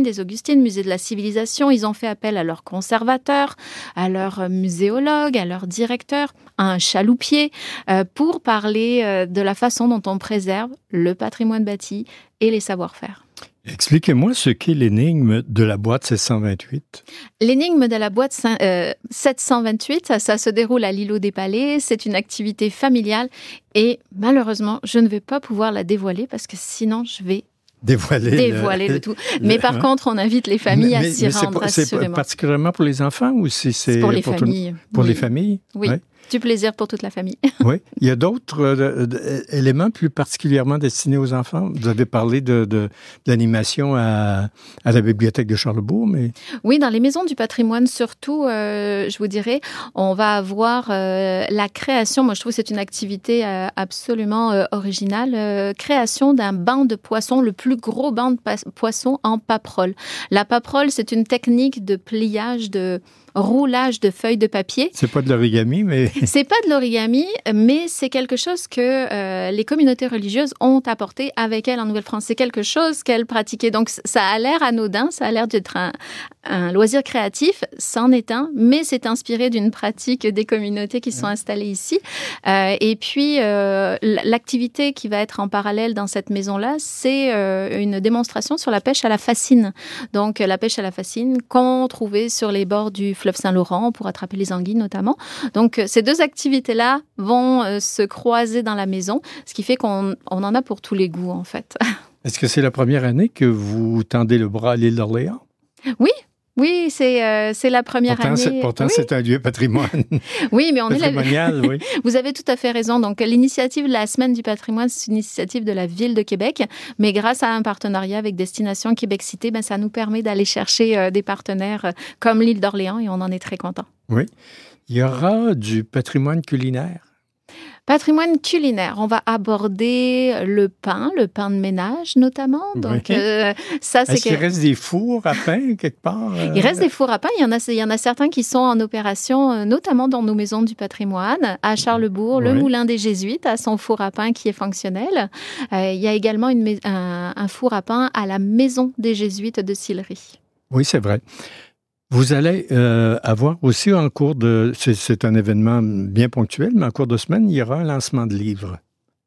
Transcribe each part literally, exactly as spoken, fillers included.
des Augustines, musée de la civilisation. Ils ont fait appel à leurs conservateurs, à leurs muséologues, à leurs directeurs, à un chaloupier, euh, pour parler euh, de la façon dont on préserve le patrimoine bâti et les savoir-faire. Expliquez-moi ce qu'est l'énigme de la boîte sept cent vingt-huit. L'énigme de la boîte sept cent vingt-huit, ça, ça se déroule à l'îlot des Palais. C'est une activité familiale et malheureusement, je ne vais pas pouvoir la dévoiler parce que sinon, je vais dévoiler, dévoiler le, le tout. Mais le, par hein? contre, on invite les familles mais, à s'y rendre c'est assurément. C'est particulièrement pour les enfants ou si c'est, c'est pour les pour familles. Tout, pour oui. les familles? Oui. Ouais. Du plaisir pour toute la famille. Oui. Il y a d'autres euh, éléments plus particulièrement destinés aux enfants. Vous avez parlé de, de, de l'animation à, à la bibliothèque de Charlesbourg, mais... Oui, dans les maisons du patrimoine, surtout, euh, je vous dirais, on va avoir euh, la création, moi je trouve que c'est une activité euh, absolument euh, originale, euh, création d'un banc de poissons, le plus gros banc de pa- poissons en paperole. La paperole, c'est une technique de pliage, de roulage de feuilles de papier. C'est pas de l'origami, mais... C'est pas de l'origami, mais c'est quelque chose que euh, les communautés religieuses ont apporté avec elles en Nouvelle-France. C'est quelque chose qu'elles pratiquaient. Donc, ça a l'air anodin, ça a l'air d'être un, un loisir créatif, c'en est un, mais c'est inspiré d'une pratique des communautés qui sont installées ici. Euh, et puis, euh, l'activité qui va être en parallèle dans cette maison-là, c'est euh, une démonstration sur la pêche à la fascine. Donc, la pêche à la fascine qu'on trouvait sur les bords du fleuve Saint-Laurent pour attraper les anguilles notamment. Donc, ces deux activités-là vont euh, se croiser dans la maison, ce qui fait qu'on on en a pour tous les goûts, en fait. Est-ce que c'est la première année que vous tendez le bras à l'île d'Orléans? Oui. Oui, c'est, euh, c'est la première pourtant, année. C'est, pourtant, oui. c'est un lieu patrimoine. Oui, mais on est là. Oui. Vous avez tout à fait raison. Donc, l'initiative de la Semaine du patrimoine, c'est une initiative de la Ville de Québec. Mais grâce à un partenariat avec Destination Québec Cité, ben, ça nous permet d'aller chercher euh, des partenaires euh, comme l'île d'Orléans et on en est très contents. Oui. Il y aura du patrimoine culinaire. Patrimoine culinaire, on va aborder le pain, le pain de ménage notamment. Donc, oui. euh, ça, c'est Est-ce que... qu'il reste des fours à pain quelque part? Euh... Il reste des fours à pain. Il y en a, il y en a certains qui sont en opération, notamment dans nos maisons du patrimoine. À Charlesbourg, oui. le Moulin des Jésuites a son four à pain qui est fonctionnel. Euh, il y a également une, un, un four à pain à la Maison des Jésuites de Sillery. Oui, c'est vrai. Vous allez euh, avoir aussi en cours de... C'est, c'est un événement bien ponctuel, mais en cours de semaine, il y aura un lancement de livres.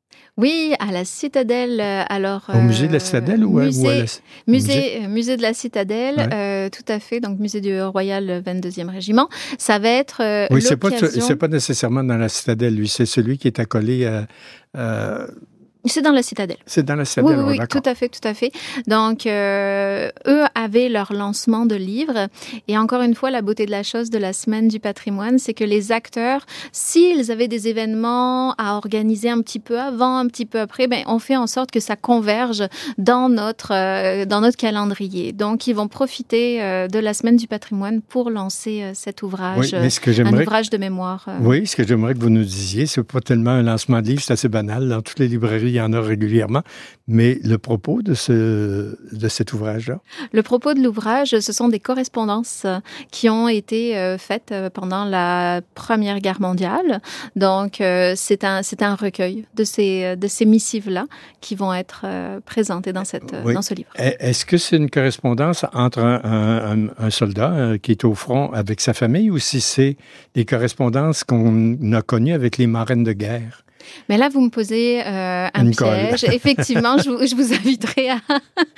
Oui, à la Citadelle. Alors, Au musée de la Citadelle ou, musée, ou à la... musée, musée, musée de la Citadelle, ouais. euh, tout à fait. Donc, musée du Royal vingt-deuxième Régiment. Ça va être euh, oui, l'occasion... c'est pas, c'est pas nécessairement dans la Citadelle, lui. C'est celui qui est accolé à... à... C'est dans la Citadelle. C'est dans la Citadelle, oui, oui, oh, oui tout à fait, tout à fait. Donc, euh, eux avaient leur lancement de livres. Et encore une fois, la beauté de la chose de la Semaine du patrimoine, c'est que les acteurs, s'ils avaient des événements à organiser un petit peu avant, un petit peu après, ben, on fait en sorte que ça converge dans notre, euh, dans notre calendrier. Donc, ils vont profiter euh, de la Semaine du patrimoine pour lancer euh, cet ouvrage, oui, mais ce que un ouvrage de mémoire. Euh... Oui, ce que j'aimerais que vous nous disiez, c'est pas tellement un lancement de livre, c'est assez banal. Dans toutes les librairies, il y en a régulièrement. Mais le propos de, ce, de cet ouvrage-là? Le propos de l'ouvrage, ce sont des correspondances qui ont été euh, faites pendant la Première Guerre mondiale. Donc, euh, c'est, un, c'est un recueil de ces, de ces missives-là qui vont être euh, présentées dans, cette, oui. dans ce livre. Est-ce que c'est une correspondance entre un, un, un soldat euh, qui est au front avec sa famille ou si c'est des correspondances qu'on a connues avec les marraines de guerre? Mais là, vous me posez euh, un Une piège. Colle. Effectivement, je vous, je vous inviterai à,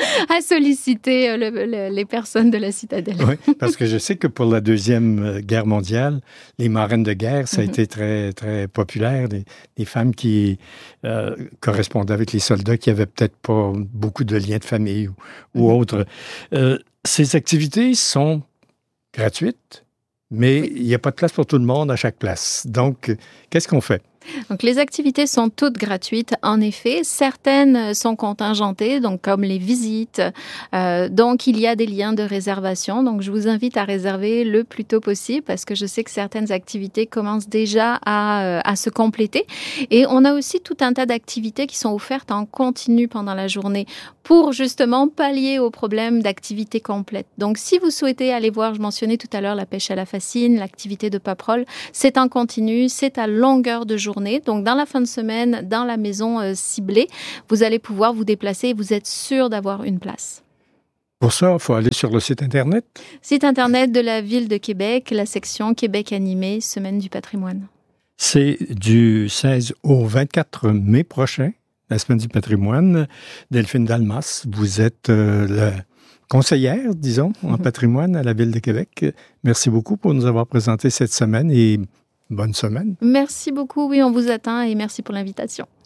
à solliciter le, le, les personnes de la Citadelle. Oui, parce que je sais que pour la Deuxième Guerre mondiale, les marraines de guerre, ça a mm-hmm. été très, très populaire. Des, des femmes qui euh, correspondaient avec les soldats qui n'avaient peut-être pas beaucoup de liens de famille ou, ou mm-hmm. autres. Euh, ces activités sont gratuites, mais oui. il n'y a pas de place pour tout le monde à chaque place. Donc, qu'est-ce qu'on fait? Donc, les activités sont toutes gratuites, en effet. Certaines sont contingentées, donc comme les visites. Euh, donc, il y a des liens de réservation. Donc, je vous invite à réserver le plus tôt possible parce que je sais que certaines activités commencent déjà à, à se compléter. Et on a aussi tout un tas d'activités qui sont offertes en continu pendant la journée pour justement pallier au problème d'activité complète. Donc, si vous souhaitez aller voir, je mentionnais tout à l'heure la pêche à la fascine, l'activité de paperole, c'est en continu, c'est à longueur de journée. Donc, dans la fin de semaine, dans la maison euh, ciblée, vous allez pouvoir vous déplacer et vous êtes sûr d'avoir une place. Pour ça, il faut aller sur le site Internet. Site Internet de la Ville de Québec, la section Québec animé, Semaine du patrimoine. C'est du seize au vingt-quatre mai prochain, la Semaine du patrimoine. Delphine Dalmas, vous êtes euh, la conseillère, disons, en mm-hmm. patrimoine à la Ville de Québec. Merci beaucoup pour nous avoir présenté cette semaine et bonne semaine. Merci beaucoup. Oui, on vous attend et merci pour l'invitation.